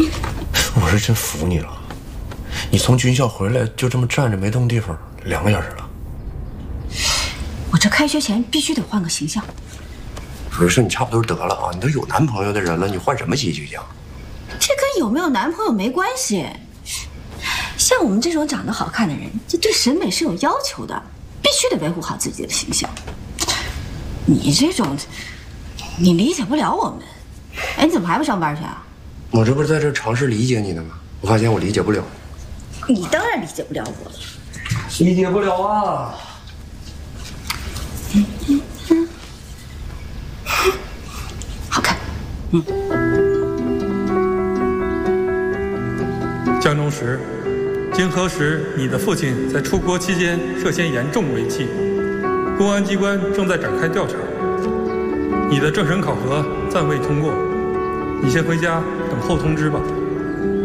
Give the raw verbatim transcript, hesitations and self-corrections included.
我是真服你了，你从军校回来就这么站着没动地方，两个小时了。 我这开学前必须得换个形象。 不是，你差不多得了啊！你都有男朋友的人了，你换什么喜剧呀？ 这跟有没有男朋友没关系。像我们这种长得好看的人，这对审美是有要求的，必须得维护好自己的形象。你这种，你理解不了我们。哎，你怎么还不上班去啊？ 我这不是在这尝试理解你呢吗？我发现我理解不了。 你当然理解不了我了。 理解不了啊！ 嗯嗯嗯，好看。嗯。 江中石，经核实，你的父亲在出国期间涉嫌严重违纪，公安机关正在展开调查。你的政审考核暂未通过，你先回家等候通知吧。